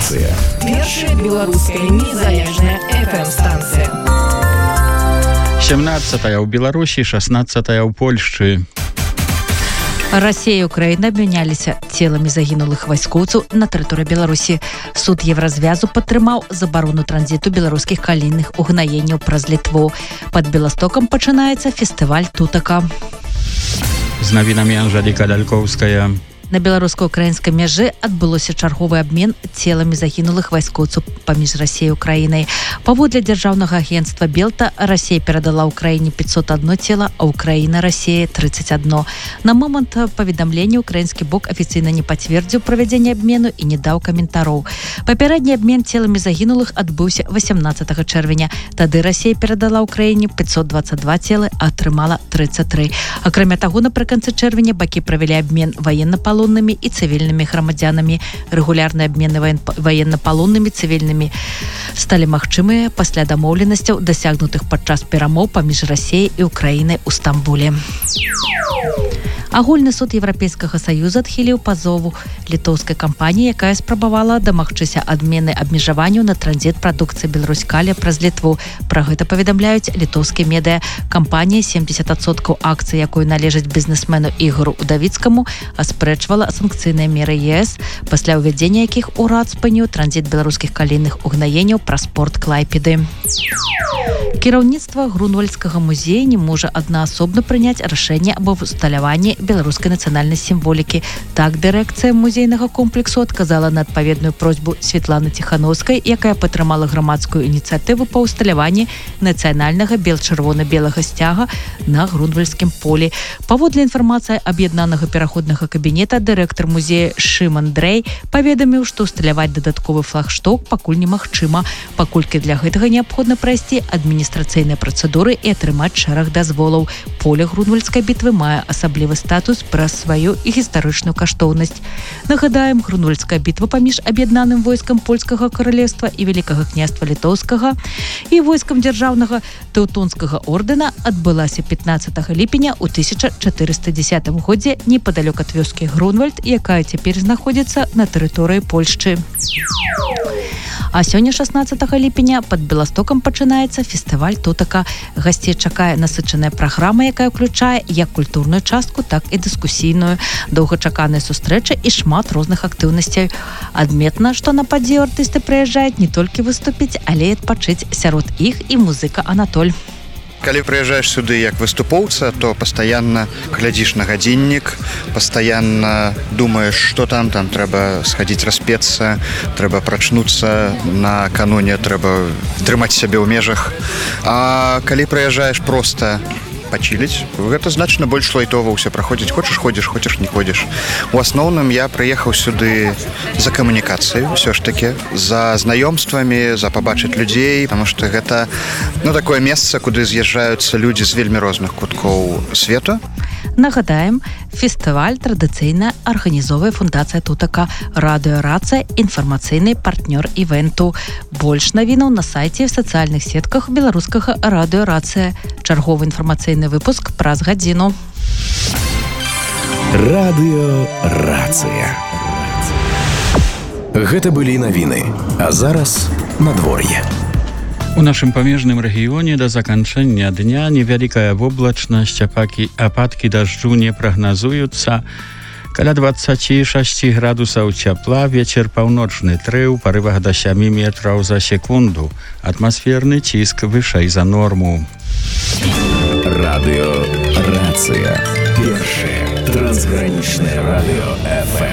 Рацыя. Першая беларуская незалежная FM-станцыя. 17-я ў Беларусі, 16-я ў Польшчы. Расія і Украіна абмяняліся целамі загінулых вайскоўцаў на тэрыторыі Беларусі. Суд Еўразвязу падтрымаў забарону транзіту беларускіх калійных угнаенняў праз Літву. Пад Беластокам пачынаецца фестываль тутака. З навінамі Анжэліка Лялькоўская. На беларуска-украінскай мяжы адбылося чарговы абмен целамі загінулых вайскоўцаў паміж Расіяй і Украінай. Паводле дзяржаўнага агенцтва Белта, Расія перадала Украіне 501 цела, а Украіна Расіі 31. На момант паведамлення украінскі бок афіцыйна не пацвердзіў правядзенне абмену і не даў каментароў. Папярэдні абмен целамі загінулых адбыўся 18 чэрвеня. Тады Расія перадала Украіне 522 целы, а атрымала 33. Акрамя таго, напрыканцы чэрвеня бакі правялі абмен ваенна-палоннымі і цывільнымі грамадзянамі. Рэгулярныя абмены ваенна-палоннымі цывільнымі сталі магчымыя пасля дамоўленасцяў, дасягнутых падчас перамоў паміж Расіяй і Украінай у Стамбуле. Агульны суд Еўрапейскага Саюза адхіліў пазову літоўскай кампаніі, якая спрабавала дамагчыся адмены абмежаванняў на транзіт прадукцыі Беларуськаля праз Літву. Пра гэта паведамляюць літоўскія медыа. Кампанія 70% акцый, якой належыць бізнесмену Ігору Удавіцкаму, аспрэчвала санкцыйныя меры ЕС, пасля ўвядзення якіх урад спыніў транзіт беларускіх калійных угнаенняў праз порт Клайпеды. Кіраўніцтва Грунвальдскага музея не можа аднаасобна прыняць рашэнне аб усталяванні беларускай нацыянальнай сімволікі. Так, дырэкцыя музейнага комплексу адказала на адпаведную просьбу Светланы Ціхановскай, якая падтрымала грамадскую ініцыятыву па ўсталяванні нацыянальнага бел-чырвона-белага сцяга на Грунвальдскім полі. Паводле інфармацыі аб'яднанага пераходнага кабінета, дырэктар музея Шыман Дрэй паведаміў, што ўсталяваць дадатковы флагшток пакуль немагчыма, паколькі для гэтага неабходна прайсці адміністрацыйныя працэдуры і атрымаць шэраг дазволаў. Поле Грунвальдскай бітвы мае асаблівы статус праз сваю і гістарычную каштоўнасць. Нагадаем, Грунвальдская бітва паміж аб'яднаным войскам польскага каралевства і Вялікага княства літоўскага і войскам дзяржаўнага тэўтонскага ордэна адбылася 15 ліпеня ў 1410 годзе непадалёк ад вёскі Грунвальд, якая цяпер знаходзіцца на тэрыторыі Польшчы. А сёння 16 ліпеня пад Беластокам пачынаецца фестываль тутака. Гасцей чакае насычаная праграма, якая ўключае як культурную частку, так і дыскусійную, доўгачаканыя сустрэчы і шмат розных актыўнасцей. Адметна, што на падзею артысты прыязджаюць не толькі выступіць, але і адпачыць. Сярод іх і музыка Анатоль. Калі прыязджаеш сюды як выступоўца, то пастаянна глядзіш на гадзіннік, пастаянна думаеш, што там трэба схадзіць распецца, трэба прачнуцца накануне, трэба трымаць сябе ў межах. А калі прыязджаеш проста пачыліць, гэта значна больш лайтова ўсё праходзіць. Хочаш ходзіш, хочаш не ходзіш. У асноўным я прыехаў сюды за камунікацыяй, усё ж такі, за знаёмствамі, за пабачыць людзей, таму што гэта такое месца, куды з'язджаюцца людзі з вельмі розных куткоў свету. Нагадаем, фестываль традыцыйна арганізоўвае фундацыя тутака, радыё Рацыя, інфармацыйны партнёр івенту. Больш навінаў на сайце і в сацыяльных сетках беларускага радыё Рацыя. Чарговы інфармацыйны выпуск праз гадзіну. Радыё Рацыя. Гэта былі навіны, а зараз надвор'е. У нашым памежным рэгіёне да заканчэння дня невялікая воблачнасць, ападкі дажджу не прагназуюцца. Каля 26 градусаў цяпла, вецер паўночны 3 ў парывах да 7 метраў за секунду. Атмасферны ціск вышэй за норму. Радыё Рацыя. Першае трансгранічнае радыё FM.